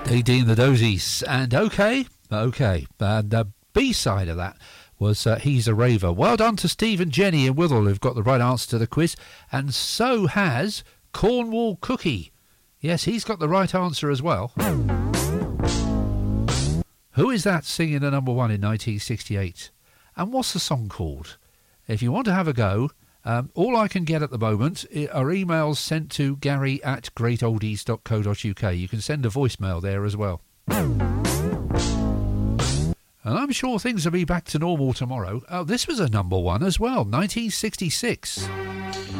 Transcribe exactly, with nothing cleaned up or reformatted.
Nadine the Dozies, and okay, okay. And the B-side of that was uh, He's a Raver. Well done to Steve and Jenny in Withell who've got the right answer to the quiz, and so has Cornwall Cookie. Yes, he's got the right answer as well. Who is that singing a number one in nineteen sixty-eight? And what's the song called? If you want to have a go, um, all I can get at the moment are emails sent to gary at great oldies dot co dot uk. You can send a voicemail there as well. And I'm sure things will be back to normal tomorrow. Oh, this was a number one as well, nineteen sixty-six.